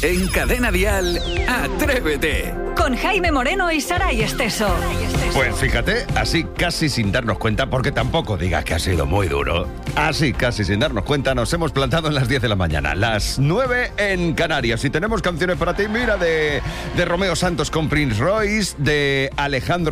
En Cadena Dial, Atrévete. Con Jaime Moreno y Saray Esteso. Pues fíjate, así casi sin darnos cuenta, porque tampoco digas que ha sido muy duro, así casi sin darnos cuenta nos hemos plantado en las 10 de la mañana, las 9 en Canarias. Y tenemos canciones para ti, mira, de Romeo Santos con Prince Royce, de Alejandro